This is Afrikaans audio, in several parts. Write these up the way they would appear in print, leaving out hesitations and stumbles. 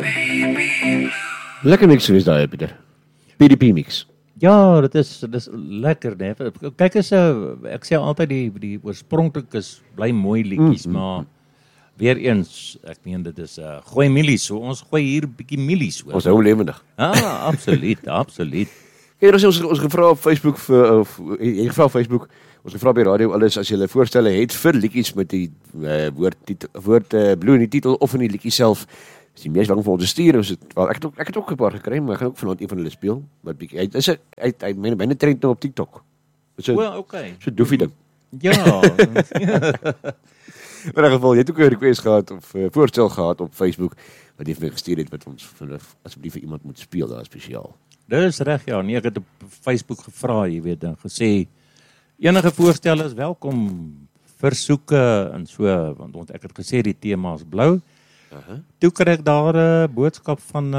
Lekker mix geweest daar, Pieter. PDP mix. Ja, dit is lekker, né? Kyk ek sê altyd die oorspronklik is bly mooi liedjies, maar weer eens, ek meen dit is gooi milies, so ons gooi hier 'n bietjie milies oor. Ons hou lewendig. Absoluut, absoluut. Kyk, ons gevra op Facebook jy gevra op Facebook, ons gevra by radio alles as jy voorstelle het vir liedjies met die woord blue in die titel of in die liedjie self. As die mees bang vir ons te stuur, ek het ook 'n paar gekry, maar ek gaan ook vanaand een van hulle speel. Wat bietjie hy myne trend nou op TikTok. So, Okay. So doefie ding. Ja. In 'n geval, jy het ook 'n request gehad of voorstel gehad op Facebook wat jy vir my gestuur het wat ons asseblief vir iemand moet speel daar spesiaal. Dis reg, ja. Nee, ek het op Facebook gevra, jy weet, en gesê enige voorstelle is welkom, versoeke en so, want ek het gesê die tema is blou. Toe kry ek daar 'n boodskap van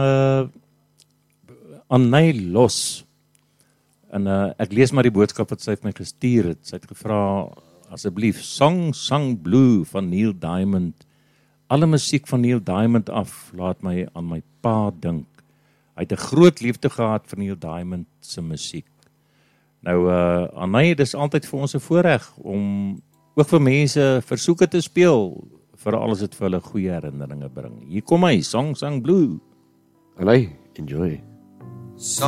Annay Los. En ek lees maar die boodskap wat sy vir my gestuur het. Sy het gevra asseblief Song Blue van Neil Diamond. Alle musiek van Neil Diamond af laat my aan my pa dink. Hy het 'n groot liefde gehad vir Neil Diamond se musiek. Nou Annay, dis altyd vir ons 'n voorreg om ook vir mense versoeke te speel, veral as dit vir hulle goeie herinneringe bring. Hier kom hy, Song Blue. Annay, enjoy.